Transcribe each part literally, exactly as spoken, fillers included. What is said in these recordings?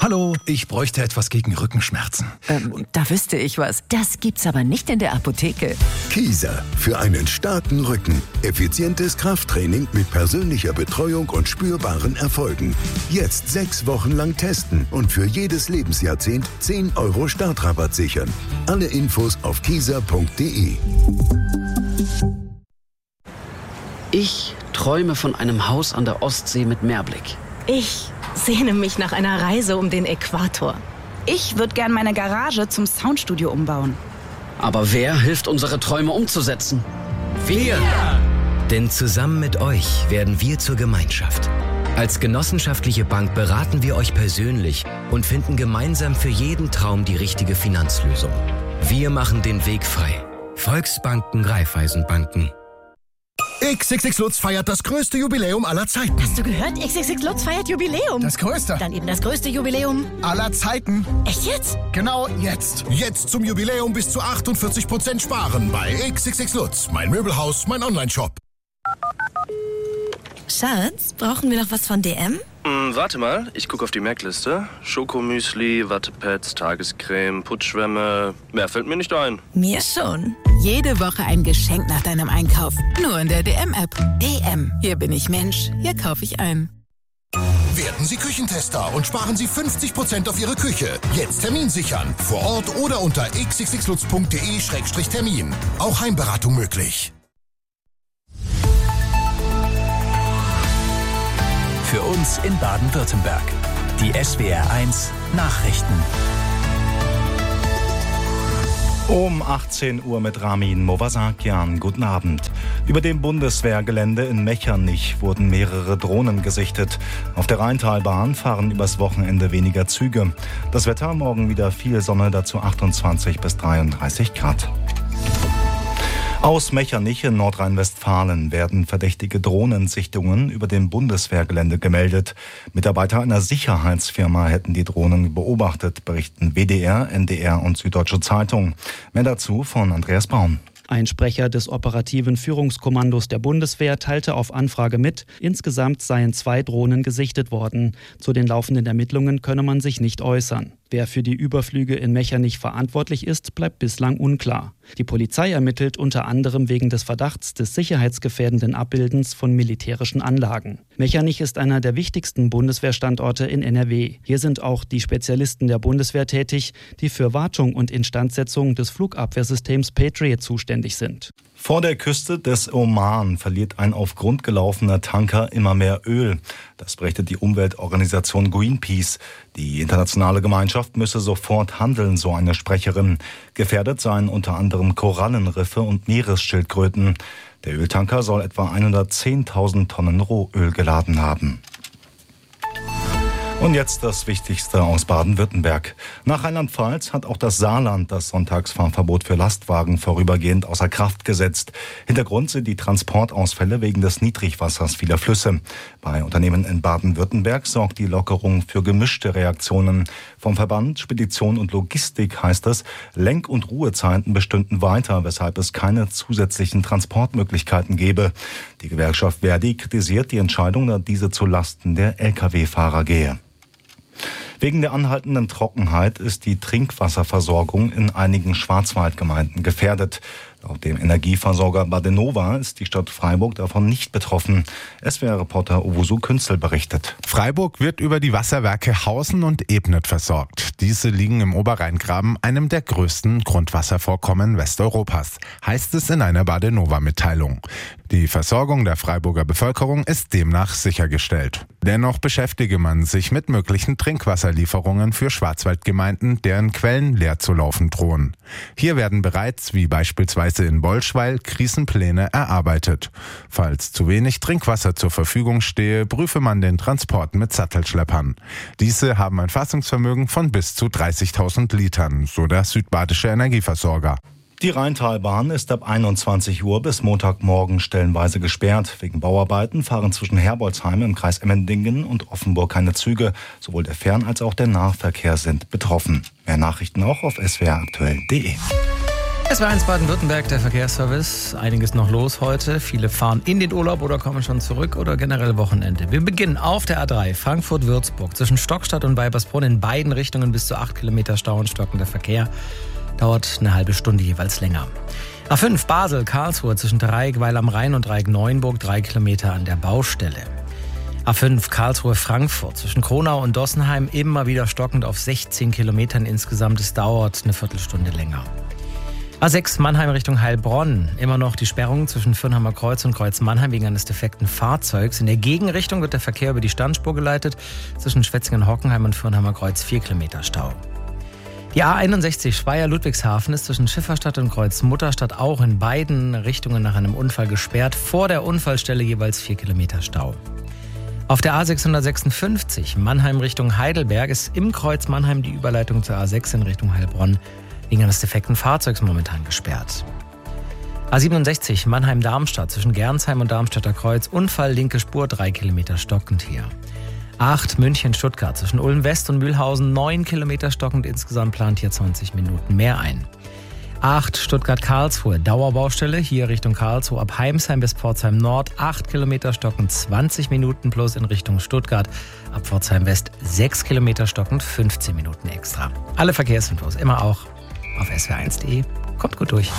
Hallo, ich bräuchte etwas gegen Rückenschmerzen. Ähm, da wüsste ich was. Das gibt's aber nicht in der Apotheke. Kieser, für einen starken Rücken. Effizientes Krafttraining mit persönlicher Betreuung und spürbaren Erfolgen. Jetzt sechs Wochen lang testen und für jedes Lebensjahrzehnt zehn Euro Startrabatt sichern. Alle Infos auf kieser punkt de. Ich träume von einem Haus an der Ostsee mit Meerblick. Ich sehne mich nach einer Reise um den Äquator. Ich würde gern meine Garage zum Soundstudio umbauen. Aber wer hilft, unsere Träume umzusetzen? Wir! Denn zusammen mit euch werden wir zur Gemeinschaft. Als genossenschaftliche Bank beraten wir euch persönlich und finden gemeinsam für jeden Traum die richtige Finanzlösung. Wir machen den Weg frei. Volksbanken, Raiffeisenbanken. X X X Lutz feiert das größte Jubiläum aller Zeiten. Hast du gehört? X X X Lutz feiert Jubiläum. Das größte? Dann eben das größte Jubiläum aller Zeiten. Echt jetzt? Genau jetzt. Jetzt zum Jubiläum bis zu achtundvierzig Prozent sparen bei X X X Lutz. Mein Möbelhaus, mein Onlineshop. Schatz, brauchen wir noch was von D M? Mm, warte mal, ich gucke auf die Merkliste. Schokomüsli, Wattepads, Tagescreme, Putzschwämme. Mehr fällt mir nicht ein. Mir schon. Jede Woche ein Geschenk nach deinem Einkauf. Nur in der D M-App. D M. Hier bin ich Mensch. Hier kaufe ich ein. Werden Sie Küchentester und sparen Sie fünfzig Prozent auf Ihre Küche. Jetzt Termin sichern. Vor Ort oder unter x x x lutz punkt de Schrägstrich Termin. Auch Heimberatung möglich. Für uns in Baden-Württemberg. Die S W R eins Nachrichten. Um achtzehn Uhr mit Ramin Movasakian. Guten Abend. Über dem Bundeswehrgelände in Mechernich wurden mehrere Drohnen gesichtet. Auf der Rheintalbahn fahren übers Wochenende weniger Züge. Das Wetter morgen wieder viel Sonne, dazu achtundzwanzig bis dreiunddreißig Grad. Aus Mechernich in Nordrhein-Westfalen werden verdächtige Drohnensichtungen über dem Bundeswehrgelände gemeldet. Mitarbeiter einer Sicherheitsfirma hätten die Drohnen beobachtet, berichten W D R, N D R und Süddeutsche Zeitung. Mehr dazu von Andreas Braun. Ein Sprecher des operativen Führungskommandos der Bundeswehr teilte auf Anfrage mit, insgesamt seien zwei Drohnen gesichtet worden. Zu den laufenden Ermittlungen könne man sich nicht äußern. Wer für die Überflüge in Mechernich verantwortlich ist, bleibt bislang unklar. Die Polizei ermittelt unter anderem wegen des Verdachts des sicherheitsgefährdenden Abbildens von militärischen Anlagen. Mechernich ist einer der wichtigsten Bundeswehrstandorte in N R W. Hier sind auch die Spezialisten der Bundeswehr tätig, die für Wartung und Instandsetzung des Flugabwehrsystems Patriot zuständig sind. Vor der Küste des Oman verliert ein auf Grund gelaufener Tanker immer mehr Öl. Das berichtet die Umweltorganisation Greenpeace. Die internationale Gemeinschaft müsse sofort handeln, so eine Sprecherin. Gefährdet seien unter anderem Korallenriffe und Meeresschildkröten. Der Öltanker soll etwa hundertzehntausend Tonnen Rohöl geladen haben. Und jetzt das Wichtigste aus Baden-Württemberg. Nach Rheinland-Pfalz hat auch das Saarland das Sonntagsfahrverbot für Lastwagen vorübergehend außer Kraft gesetzt. Hintergrund sind die Transportausfälle wegen des Niedrigwassers vieler Flüsse. Bei Unternehmen in Baden-Württemberg sorgt die Lockerung für gemischte Reaktionen. Vom Verband Spedition und Logistik heißt es, Lenk- und Ruhezeiten bestünden weiter, weshalb es keine zusätzlichen Transportmöglichkeiten gäbe. Die Gewerkschaft Verdi kritisiert die Entscheidung, da diese zu Lasten der L K W-Fahrer gehe. Wegen der anhaltenden Trockenheit ist die Trinkwasserversorgung in einigen Schwarzwaldgemeinden gefährdet. Laut dem Energieversorger Badenova ist die Stadt Freiburg davon nicht betroffen. S W R-Reporter Owusu Künzel berichtet. Freiburg wird über die Wasserwerke Hausen und Ebnet versorgt. Diese liegen im Oberrheingraben, einem der größten Grundwasservorkommen Westeuropas, heißt es in einer Badenova-Mitteilung. Die Versorgung der Freiburger Bevölkerung ist demnach sichergestellt. Dennoch beschäftige man sich mit möglichen Trinkwasserlieferungen für Schwarzwaldgemeinden, deren Quellen leer zu laufen drohen. Hier werden bereits, wie beispielsweise in Bolschweil, Krisenpläne erarbeitet. Falls zu wenig Trinkwasser zur Verfügung stehe, prüfe man den Transport mit Sattelschleppern. Diese haben ein Fassungsvermögen von bis zu dreißigtausend Litern, so der südbadische Energieversorger. Die Rheintalbahn ist ab einundzwanzig Uhr bis Montagmorgen stellenweise gesperrt. Wegen Bauarbeiten fahren zwischen Herbolzheim im Kreis Emmendingen und Offenburg keine Züge. Sowohl der Fern- als auch der Nahverkehr sind betroffen. Mehr Nachrichten auch auf s w r aktuell punkt de. S W R eins Baden-Württemberg, der Verkehrsservice. Einiges noch los heute. Viele fahren in den Urlaub oder kommen schon zurück oder generell Wochenende. Wir beginnen auf der A drei Frankfurt-Würzburg. Zwischen Stockstadt und Weibersbrunn in beiden Richtungen bis zu acht Kilometer Stau und stockender Verkehr. Dauert eine halbe Stunde jeweils länger. A fünf Basel-Karlsruhe zwischen Dreieck-Weil am Rhein und Dreieck-Neuenburg. Drei Kilometer an der Baustelle. A fünf Karlsruhe-Frankfurt zwischen Kronau und Dossenheim immer wieder stockend auf sechzehn Kilometern insgesamt. Es dauert eine Viertelstunde länger. A sechs Mannheim Richtung Heilbronn. Immer noch die Sperrung zwischen Fürnheimer Kreuz und Kreuz Mannheim wegen eines defekten Fahrzeugs. In der Gegenrichtung wird der Verkehr über die Standspur geleitet. Zwischen Schwetzingen-Hockenheim und Fürnheimer Kreuz vier Kilometer Stau. Die A einundsechzig Speyer-Ludwigshafen ist zwischen Schifferstadt und Kreuz Mutterstadt auch in beiden Richtungen nach einem Unfall gesperrt. Vor der Unfallstelle jeweils vier Kilometer Stau. Auf der A sechshundertsechsundfünfzig Mannheim Richtung Heidelberg ist im Kreuz Mannheim die Überleitung zur A sechs in Richtung Heilbronn wegen eines defekten Fahrzeugs momentan gesperrt. A siebenundsechzig Mannheim-Darmstadt zwischen Gernsheim und Darmstädter Kreuz. Unfall, linke Spur, drei Kilometer stockend hier. A acht München-Stuttgart zwischen Ulm-West und Mühlhausen. neun Kilometer stockend. Insgesamt plant hier zwanzig Minuten mehr ein. A acht Stuttgart-Karlsruhe. Dauerbaustelle hier Richtung Karlsruhe. Ab Heimsheim bis Pforzheim Nord. acht Kilometer stockend. zwanzig Minuten plus in Richtung Stuttgart. Ab Pforzheim West sechs Kilometer stockend. fünfzehn Minuten extra. Alle Verkehrsinfos immer auch auf S W R eins punkt de. Kommt gut durch.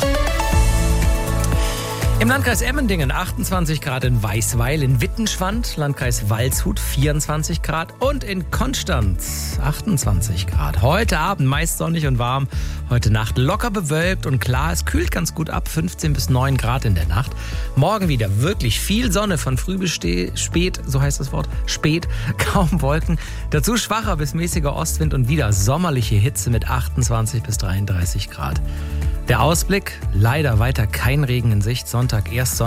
Im Landkreis Emmendingen achtundzwanzig Grad in Weißweil, in Wittenschwand, Landkreis Waldshut vierundzwanzig Grad und in Konstanz achtundzwanzig Grad. Heute Abend meist sonnig und warm, heute Nacht locker bewölkt und klar. Es kühlt ganz gut ab, fünfzehn bis neun Grad in der Nacht. Morgen wieder wirklich viel Sonne von früh bis spät, so heißt das Wort, spät, kaum Wolken. Dazu schwacher bis mäßiger Ostwind und wieder sommerliche Hitze mit achtundzwanzig bis dreiunddreißig Grad. Der Ausblick, leider weiter kein Regen in Sicht, Sonntag erst Sonntag.